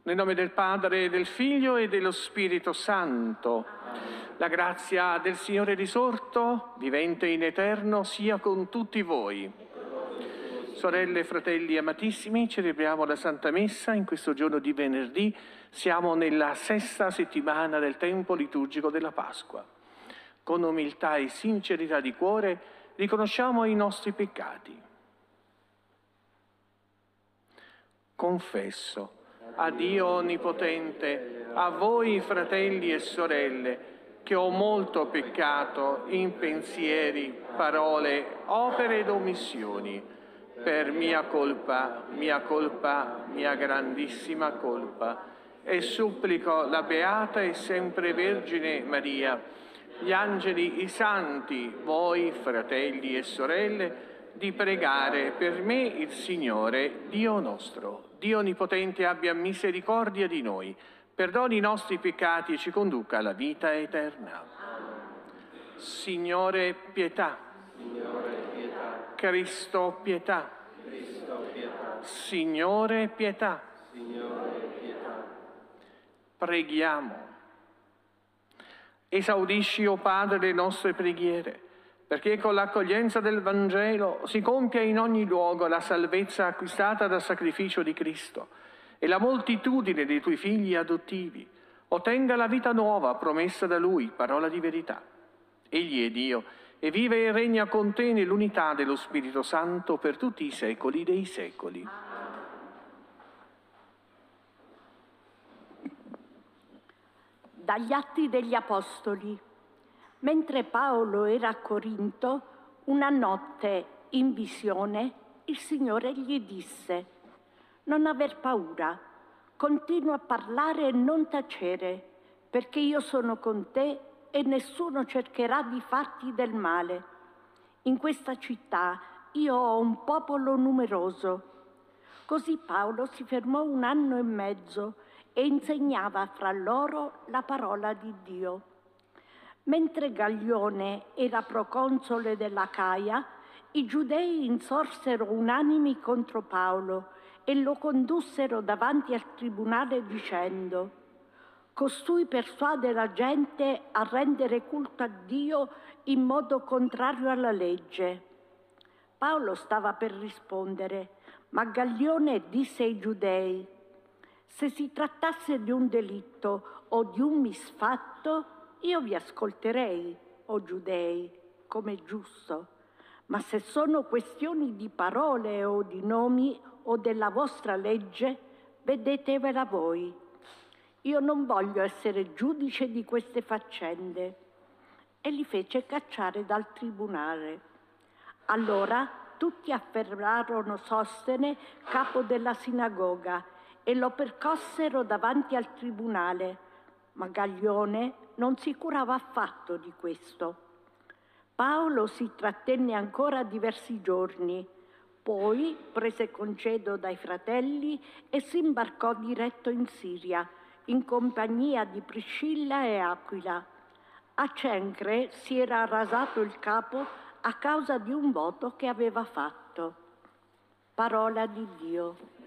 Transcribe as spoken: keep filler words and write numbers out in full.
Nel nome del Padre, del Figlio e dello Spirito Santo. La grazia del Signore risorto, vivente in eterno, sia con tutti voi. Sorelle e fratelli amatissimi, celebriamo la Santa Messa in questo giorno di venerdì. Siamo nella sesta settimana del tempo liturgico della Pasqua. Con umiltà e sincerità di cuore riconosciamo i nostri peccati. Confesso a Dio Onnipotente, a voi fratelli e sorelle, che ho molto peccato in pensieri, parole, opere ed omissioni, per mia colpa, mia colpa, mia grandissima colpa, e supplico la Beata e sempre Vergine Maria, gli angeli, i santi, voi fratelli e sorelle, di pregare per me il Signore, Dio nostro. Dio Onnipotente abbia misericordia di noi, perdoni i nostri peccati e ci conduca alla vita eterna. Signore, pietà. Signore, pietà. Cristo, pietà. Cristo, pietà. Signore, pietà. Signore, pietà. Preghiamo. Esaudisci, o Padre, le nostre preghiere, perché con l'accoglienza del Vangelo si compia in ogni luogo la salvezza acquistata dal sacrificio di Cristo e la moltitudine dei tuoi figli adottivi ottenga la vita nuova promessa da Lui, parola di verità. Egli è Dio e vive e regna con te nell'unità dello Spirito Santo per tutti i secoli dei secoli. Dagli Atti degli Apostoli. Mentre Paolo era a Corinto, una notte in visione il Signore gli disse: non aver paura, continua a parlare e non tacere, perché io sono con te e nessuno cercherà di farti del male. In questa città io ho un popolo numeroso. Così Paolo si fermò un anno e mezzo e insegnava fra loro la parola di Dio. Mentre Gaglione era proconsole dell'Acaia, i giudei insorsero unanimi contro Paolo e lo condussero davanti al tribunale dicendo: costui persuade la gente a rendere culto a Dio in modo contrario alla legge. Paolo stava per rispondere, ma Gaglione disse ai giudei: se si trattasse di un delitto o di un misfatto, io vi ascolterei, o giudei, come giusto, ma se sono questioni di parole o di nomi o della vostra legge, vedetevela voi. Io non voglio essere giudice di queste faccende. E li fece cacciare dal tribunale. Allora tutti afferrarono Sostene, capo della sinagoga, e lo percossero davanti al tribunale, ma Gaglione non si curava affatto di questo. Paolo si trattenne ancora diversi giorni, poi prese congedo dai fratelli e si imbarcò diretto in Siria, in compagnia di Priscilla e Aquila. A Cencre si era rasato il capo a causa di un voto che aveva fatto. Parola di Dio.